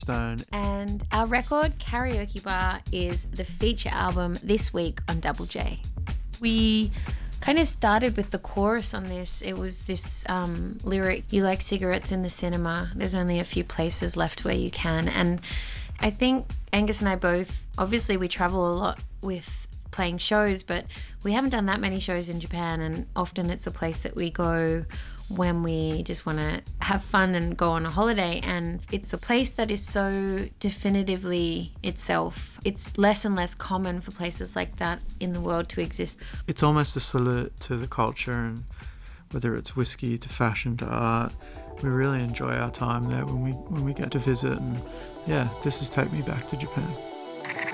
Stone. And our record, Karaoke Bar, is the feature album this week on Double J. We kind of started with the chorus on this. It was this lyric, "You like cigarettes in the cinema. There's only a few places left where you can." And I think Angus and I both, obviously we travel a lot with playing shows, but we haven't done that many shows in Japan, and often it's a place that we go when we just want to have fun and go on a holiday. And it's a place that is so definitively itself. It's less and less common for places like that in the world to exist. It's almost a salute to the culture, and whether it's whiskey to fashion to art, we really enjoy our time there when we get to visit. And yeah, this has taken me back to Japan.